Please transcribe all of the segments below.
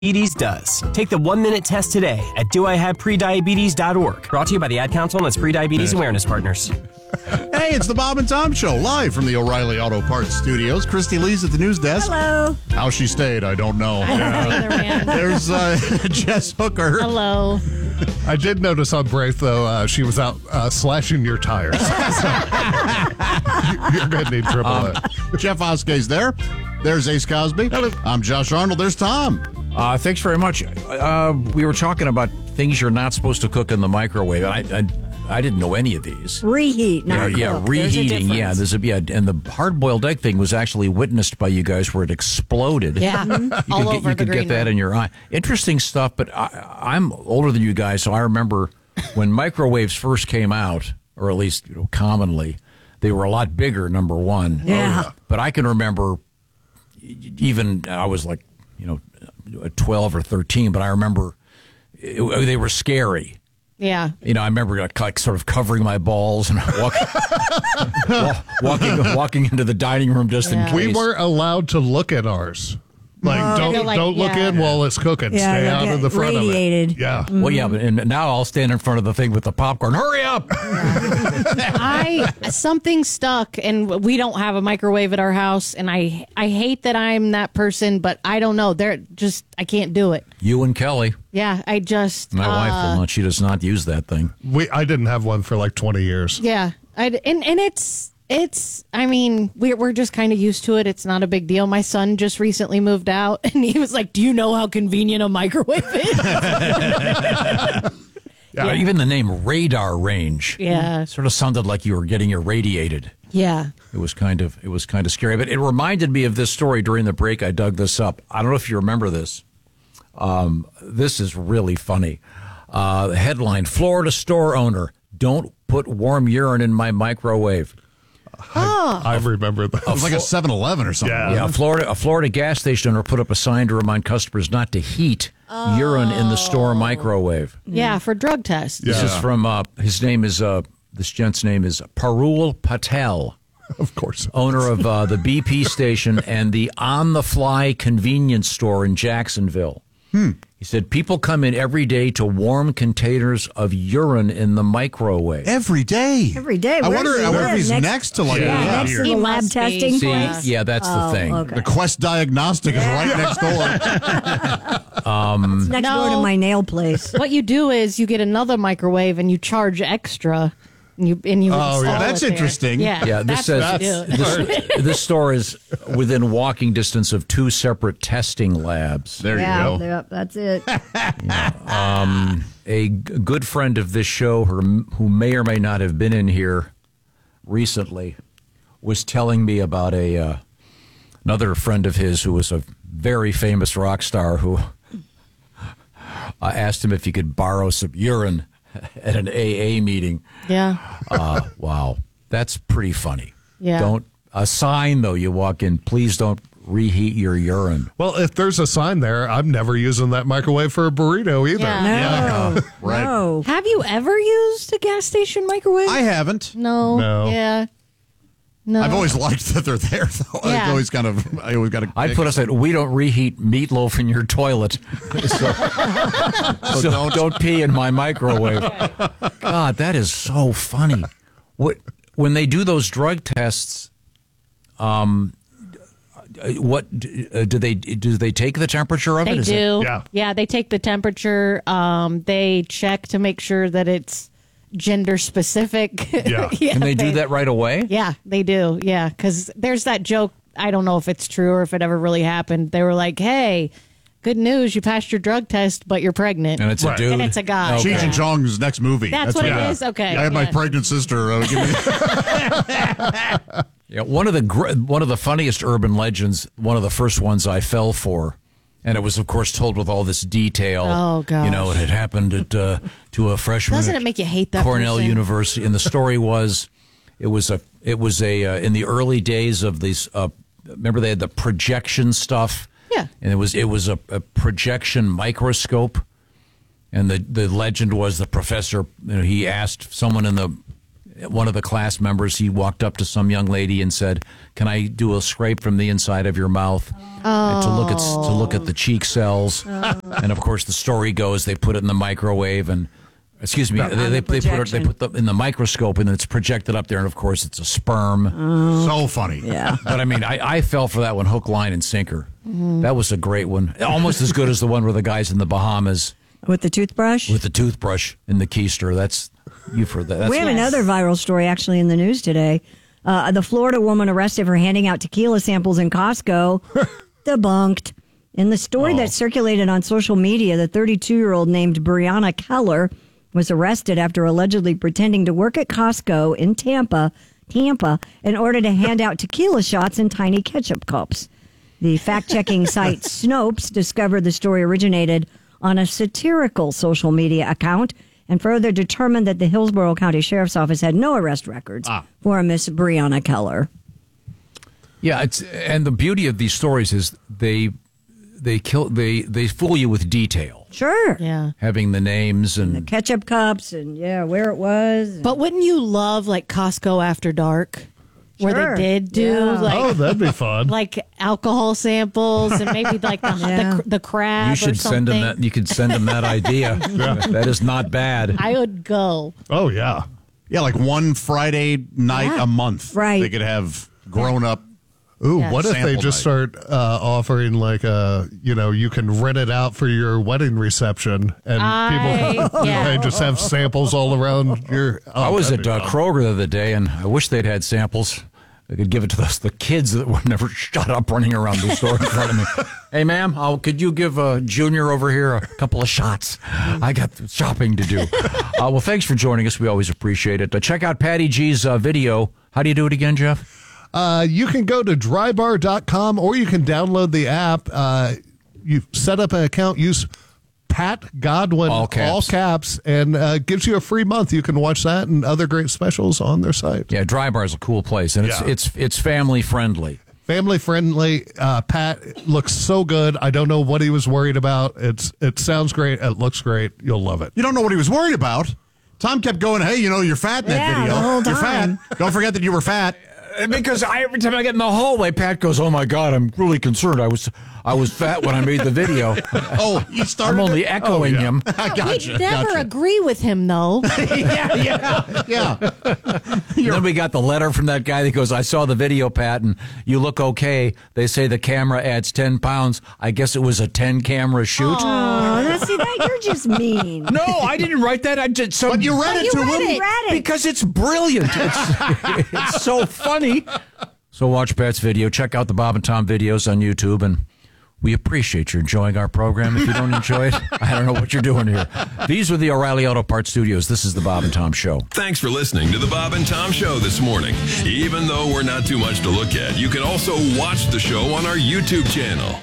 Diabetes does. Take the 1-minute test today at doihaveprediabetes.org. Brought to you by the Ad Council and its pre-diabetes awareness partners. Hey, it's the Bob and Tom Show, live from the O'Reilly Auto Parts studios. Christy Lee's at the news desk. Hello. How she stayed, I don't know. There's Jess Hooker. Hello. I did notice on break, though, she was out slashing your tires. You're going to need triple it. Jeff Oskay's there. There's Ace Cosby. Hello. I'm Josh Arnold. There's Tom. Thanks very much. We were talking about things you're not supposed to cook in the microwave. I didn't know any of these. Reheat, not cook. Reheating. And the hard-boiled egg thing was actually witnessed by you guys where it exploded. Yeah, you could get that in your eye. Interesting stuff. But I'm older than you guys, so I remember when microwaves first came out, or at least commonly, they were a lot bigger. Number one. Yeah. But I can remember, even I was like 12 or 13, but I remember they were scary. Yeah. I remember like sort of covering my balls and walking into the dining room just in case. We weren't allowed to look at ours. Don't look in while it's cooking. Yeah, Stay out of the front radiated. of it. Yeah. Well, yeah, but and now I'll stand in front of the thing with the popcorn. Hurry up! Something stuck, and we don't have a microwave at our house, and I hate that I'm that person, but I don't know. I can't do it. You and Kelly. Yeah, my wife will not. She does not use that thing. I didn't have one for like 20 years. Yeah, and it's. I mean, we're just kind of used to it. It's not a big deal. My son just recently moved out, and he was like, "Do you know how convenient a microwave is?" Yeah. Even the name radar range. Yeah, sort of sounded like you were getting irradiated. Yeah, it was kind of scary. But it reminded me of this story during the break. I dug this up. I don't know if you remember this. This is really funny. The headline: Florida store owner, don't put warm urine in my microwave. I remember that. It was like a 7-Eleven or something. Yeah, a Florida gas station owner put up a sign to remind customers not to heat urine in the store microwave. Yeah, for drug tests. Yeah. This is from this gent's name is Parul Patel. Of course. Owner of the BP station and the On the Fly convenience store in Jacksonville. He said people come in every day to warm containers of urine in the microwave. Every day. I wonder if he's next to next to the lab testing place. Yeah, that's the thing. Okay. The Quest Diagnostic is right next door. It's next door to my nail place. What you do is you get another microwave and you charge extra. And you install that's it there. interesting. Yeah, this that's says this store is within walking distance of 2 separate testing labs. There you go. Yep, that's it. A good friend of this show, who may or may not have been in here recently, was telling me about another friend of his who was a very famous rock star who asked him if he could borrow some urine at an AA meeting. Yeah. Wow. That's pretty funny. Yeah. A sign, though, you walk in, please don't reheat your urine. Well, if there's a sign there, I'm never using that microwave for a burrito either. Yeah. No. Right. No. Have you ever used a gas station microwave? I haven't. No. Yeah. No. I've always liked that they're there, though. Yeah. I always got to. I'd put aside, we don't reheat meatloaf in your toilet. So don't pee in my microwave. God, that is so funny. When they do those drug tests, what do they take the temperature of it? They do. Yeah, they take the temperature. They check to make sure that it's gender specific. Yeah. Can they do that right away? Yeah, they do. Yeah, because there's that joke. I don't know if it's true or if it ever really happened. They were like, "Hey, good news, you passed your drug test, but you're pregnant." And it's a dude. And it's a guy. Cheech and Chong's next movie. That's what it is? Okay. I had my pregnant sister. Yeah, one of the funniest urban legends, one of the first ones I fell for, and it was, of course, told with all this detail. Oh, gosh. It had happened to a freshman. Doesn't it make you hate that Cornell person? University? And the story was, it was a in the early days of these. Remember they had the projection stuff. Yeah. And it was a projection microscope, and the legend was the professor. He asked someone in one of the class members, he walked up to some young lady and said, "Can I do a scrape from the inside of your mouth and to look at the cheek cells?" And of course, the story goes they put it in the microwave and. Excuse me. They put them in the microscope and it's projected up there, and of course it's a sperm. So funny. Yeah. But I mean, I fell for that one, hook, line, and sinker. That was a great one, almost as good as the one where the guy's in the Bahamas With the toothbrush? with the toothbrush in the keister. That's you've heard that. We have another viral story actually in the news today. The Florida woman arrested for handing out tequila samples in Costco. Debunked. In the story that circulated on social media, the 32-year-old named Brianna Keller was arrested after allegedly pretending to work at Costco in Tampa, in order to hand out tequila shots in tiny ketchup cups. The fact-checking site Snopes discovered the story originated on a satirical social media account and further determined that the Hillsborough County Sheriff's Office had no arrest records for Miss Brianna Keller. Yeah, and the beauty of these stories is they fool you with detail. Sure. Yeah. Having the names and The ketchup cups and, where it was. But wouldn't you love like Costco After Dark? Where Sure. they did do Oh, that'd be fun. like alcohol samples and maybe like the crab. you should or something. send them that. You could send them that idea. That is not bad. I would go. Oh, yeah. Yeah, like one Friday night a month. Right. They could have grown up. Ooh, Yeah. what if they Sample just night. start offering like you can rent it out for your wedding reception and people they just have samples all around your. I was at that'd be fun. Kroger the other day, and I wish they'd had samples. They could give it to the kids that would never shut up running around the store in front of me. Hey, ma'am, could you give Junior over here a couple of shots? I got shopping to do. Well, thanks for joining us. We always appreciate it. Check out Patty G's video. How do you do it again, Jeff? You can go to drybar.com or you can download the app. You set up an account, use Pat Godwin, All caps. and gives you a free month. You can watch that and other great specials on their site. Yeah, Dry Bar is a cool place, and it's family friendly. Family friendly. Pat looks so good. I don't know what he was worried about. It sounds great. It looks great. You'll love it. You don't know what he was worried about. Tom kept going, "Hey, you're fat in that Yeah, video. the whole You're time. fat. Don't forget that you were fat." Because every time I get in the hallway, Pat goes, "Oh my God, I'm really concerned. I was fat when I made the video." Oh, you started. I'm only echoing him. I gotcha. We'd never agree with him though. Yeah. Then we got the letter from that guy that goes, "I saw the video, Pat, and you look okay. They say the camera adds 10 pounds. I guess it was a 10-camera shoot." Oh, now see that you're just mean. No, I didn't write that. I just But you read it to him. because it's brilliant. It's so funny. So watch Pat's video. Check out the Bob and Tom videos on YouTube, and we appreciate you enjoying our program. If you don't enjoy it, I don't know what you're doing here. These were the O'Reilly Auto Parts Studios. This is the Bob and Tom Show. Thanks for listening to the Bob and Tom Show this morning. Even though we're not too much to look at, you can also watch the show on our YouTube channel.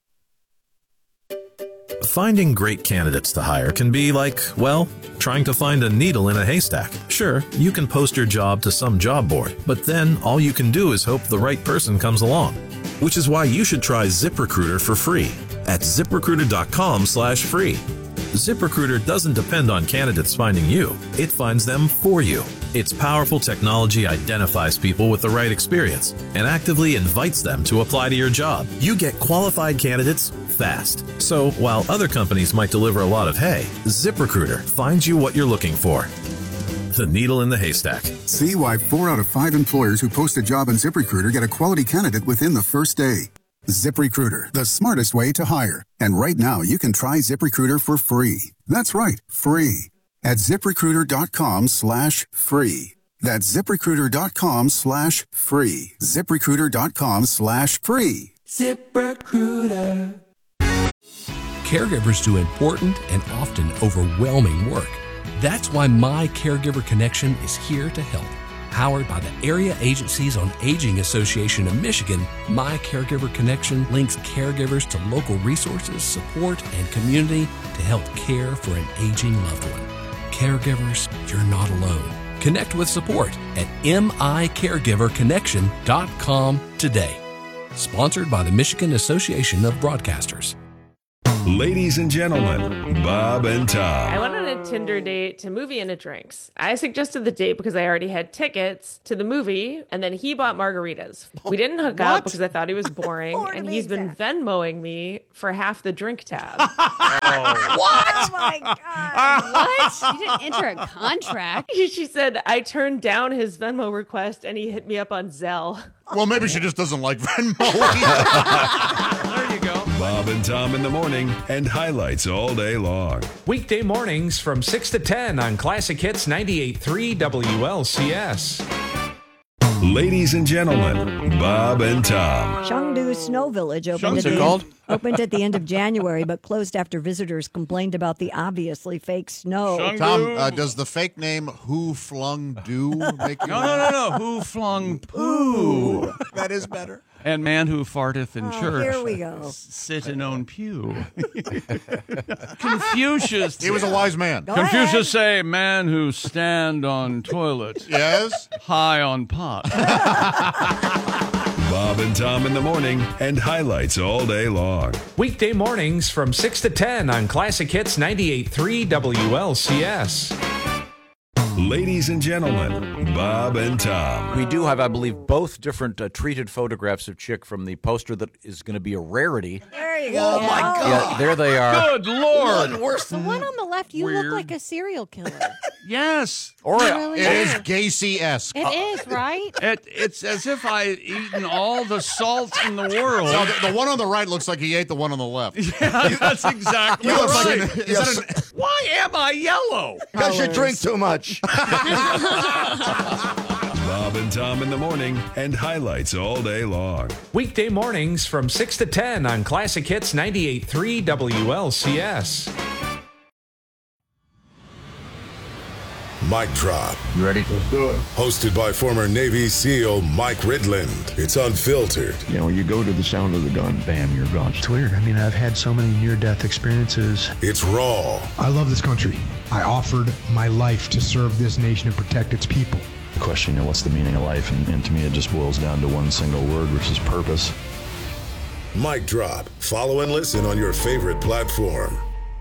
Finding great candidates to hire can be like, well, trying to find a needle in a haystack. Sure, you can post your job to some job board, but then all you can do is hope the right person comes along. Which is why you should try ZipRecruiter for free at ZipRecruiter.com/free. ZipRecruiter doesn't depend on candidates finding you. It finds them for you. Its powerful technology identifies people with the right experience and actively invites them to apply to your job. You get qualified candidates fast. So while other companies might deliver a lot of hay, ZipRecruiter finds you what you're looking for. The needle in the haystack. See why 4 out of 5 employers who post a job on ZipRecruiter get a quality candidate within the first day. ZipRecruiter, the smartest way to hire. And right now, you can try ZipRecruiter for free. That's right, free. At ZipRecruiter.com/free. That's ZipRecruiter.com/free. ZipRecruiter.com/free. ZipRecruiter. Caregivers do important and often overwhelming work. That's why My Caregiver Connection is here to help. Powered by the Area Agencies on Aging Association of Michigan, My Caregiver Connection links caregivers to local resources, support, and community to help care for an aging loved one. Caregivers, you're not alone. Connect with support at micaregiverconnection.com today. Sponsored by the Michigan Association of Broadcasters. Ladies and gentlemen, Bob and Tom. I went on a Tinder date to movie and a drinks. I suggested the date because I already had tickets to the movie, and then he bought margaritas. We didn't hook up because I thought he was boring, and he's been Venmoing me for half the drink tab. What? Oh my God. What? You didn't enter a contract. She said I turned down his Venmo request, and he hit me up on Zelle. Well, maybe she just doesn't like Venmo. There you go. Bob and Tom in the morning and highlights all day long. Weekday mornings from 6 to 10 on Classic Hits 98.3 WLCS. Ladies and gentlemen, Bob and Tom. Chengdu Snow Village opened at the end of January, but closed after visitors complained about the obviously fake snow. Tom, does the fake name Who Flung Do make you No. Who Flung Poo? That is better. And man who farteth in church. Here we go. Sit in own pew. Confucius. He was a wise man. Confucius say, man who stand on toilet. Yes. High on pot. Bob and Tom in the morning and highlights all day long. Weekday mornings from 6 to 10 on Classic Hits 98.3 WLCS. Ladies and gentlemen, Bob and Tom. We do have, I believe, both different treated photographs of Chick from the poster that is going to be a rarity. There you go. Oh, my God. Yeah, there they are. Good Lord. The one on the left, you look like a serial killer. Yes. Or it is Gacy-esque. It is, right? It's as if I had eaten all the salt in the world. No, the one on the right looks like he ate the one on the left. Yeah, that's exactly right. Why am I yellow? Because you drink too much. Bob and Tom in the morning and highlights all day long. Weekday mornings from 6 to 10 on Classic Hits 98.3 WLCS. Mic Drop. You ready? Let's do it. Hosted by former Navy SEAL Mike Ridland. It's unfiltered. You know, you go to the sound of the gun, bam, you're gone. It's weird. I mean, I've had so many near-death experiences. It's raw. I love this country. I offered my life to serve this nation and protect its people. The question, you know, what's the meaning of life? And to me, it just boils down to one single word, which is purpose. Mic Drop. Follow and listen on your favorite platform.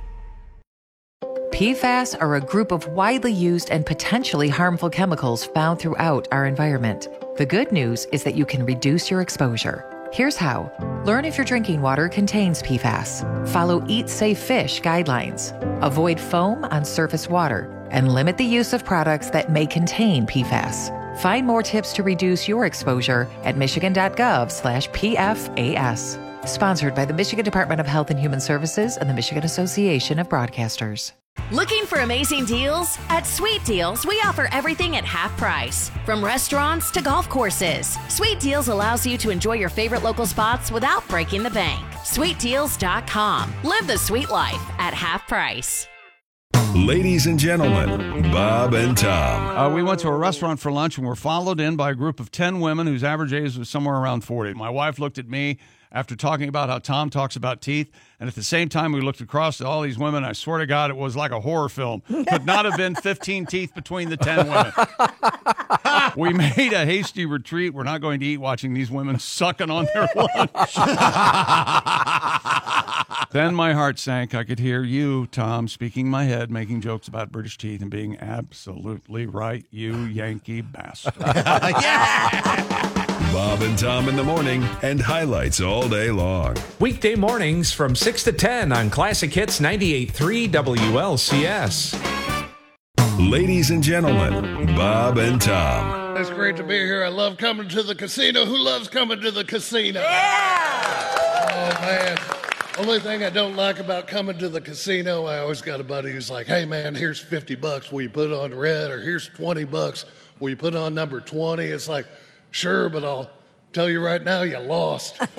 PFAS are a group of widely used and potentially harmful chemicals found throughout our environment. The good news is that you can reduce your exposure. Here's how. Learn if your drinking water contains PFAS. Follow Eat Safe Fish guidelines. Avoid foam on surface water. And limit the use of products that may contain PFAS. Find more tips to reduce your exposure at michigan.gov/PFAS. Sponsored by the Michigan Department of Health and Human Services and the Michigan Association of Broadcasters. Looking for amazing deals? At Sweet Deals, we offer everything at half price. From restaurants to golf courses, Sweet Deals allows you to enjoy your favorite local spots without breaking the bank. SweetDeals.com. Live the sweet life at half price. Ladies and gentlemen, Bob and Tom. We went to a restaurant for lunch and were followed in by a group of 10 women whose average age was somewhere around 40. My wife looked at me after talking about how Tom talks about teeth, and at the same time we looked across at all these women. I swear to God, it was like a horror film. Could not have been 15 teeth between the 10 women. We made a hasty retreat. We're not going to eat watching these women sucking on their lunch. Then my heart sank. I could hear you, Tom, speaking in my head, making jokes about British teeth and being absolutely right, you Yankee bastard. Bob and Tom in the morning and highlights all day long. Weekday mornings from 6 to 10 on Classic Hits 98.3 WLCS. Ladies and gentlemen, Bob and Tom. It's great to be here. I love coming to the casino. Who loves coming to the casino? Yeah! Oh, man. Only thing I don't like about coming to the casino, I always got a buddy who's like, hey, man, here's $50. Will you put it on red? Or here's $20. Will you put it on number 20? It's like, sure, but I'll tell you right now, you lost. A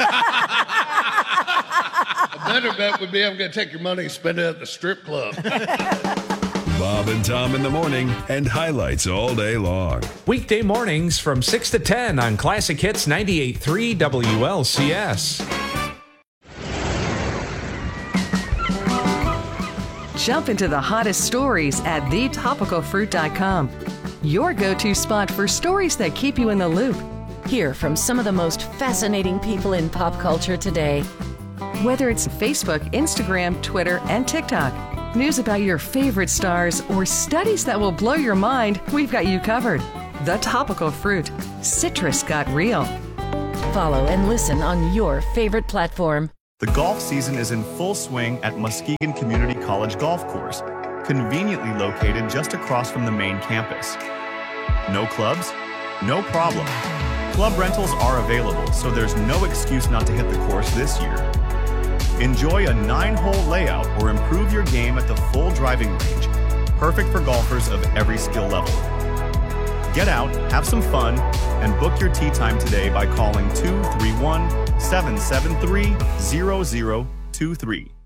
better bet would be I'm going to take your money and spend it at the strip club. Bob and Tom in the morning and highlights all day long. Weekday mornings from 6 to 10 on Classic Hits 98.3 WLCS. Jump into the hottest stories at thetopicalfruit.com. Your go-to spot for stories that keep you in the loop. Hear from some of the most fascinating people in pop culture today. Whether it's Facebook, Instagram, Twitter, and TikTok, news about your favorite stars, or studies that will blow your mind, we've got you covered. The Topical Fruit. Citrus got real. Follow and listen on your favorite platform. The golf season is in full swing at Muskegon Community College Golf Course, conveniently located just across from the main campus. No clubs? No problem. Club rentals are available, so there's no excuse not to hit the course this year. Enjoy a 9-hole layout or improve your game at the full driving range, perfect for golfers of every skill level. Get out, have some fun, and book your tee time today by calling 231-773-0023.